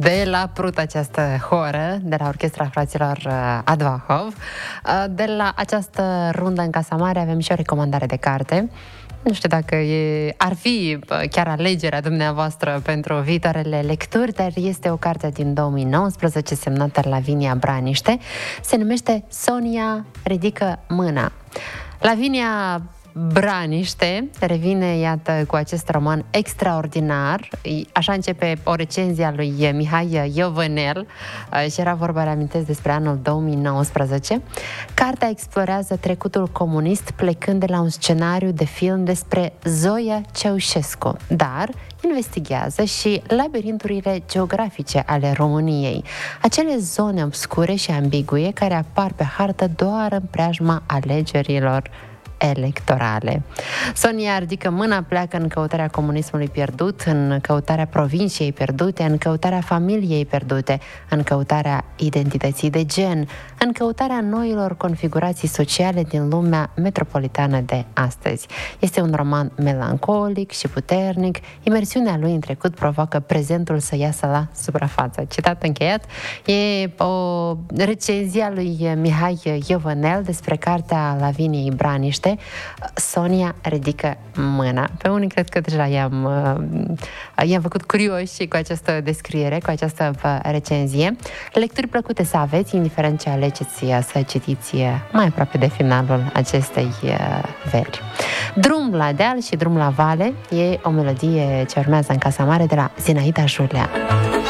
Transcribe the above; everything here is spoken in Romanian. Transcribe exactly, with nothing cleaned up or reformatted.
de la Prut, această horă, de la Orchestra Fraților Advahov. De la această rundă în Casa Mare avem și o recomandare de carte. Nu știu dacă e, ar fi chiar alegerea dumneavoastră pentru viitoarele lecturi, dar este o carte din două mii nouăsprezece semnată Lavinia Braniște. Se numește Sonia ridică mâna. Lavinia Braniște revine, iată, cu acest roman extraordinar. Așa începe o recenzie a lui Mihai Iovănel și era vorba, reamintesc, despre anul două mii nouăsprezece. Cartea explorează trecutul comunist plecând de la un scenariu de film despre Zoia Ceaușescu, dar investighează și labirinturile geografice ale României, acele zone obscure și ambigue care apar pe hartă doar în preajma alegerilor electorale. Sonia ridică mâna, pleacă în căutarea comunismului pierdut, în căutarea provinciei pierdute, în căutarea familiei pierdute, în căutarea identității de gen, în căutarea noilor configurații sociale din lumea metropolitană de astăzi. Este un roman melancolic și puternic. Imersiunea lui în trecut provoacă prezentul să iasă la suprafață. Citat încheiat. E o recenzie a lui Mihai Iovănel despre cartea Laviniei Braniște, Sonia ridică mâna. Pe unii cred că deja i-am, i-am făcut curioși cu această descriere, cu această recenzie. Lecturi plăcute să aveți, indiferent ce alegeți să citiți mai aproape de finalul acestei veri. Drum la deal și drum la vale e o melodie ce urmează în Casa Mare de la Zinaida Julea.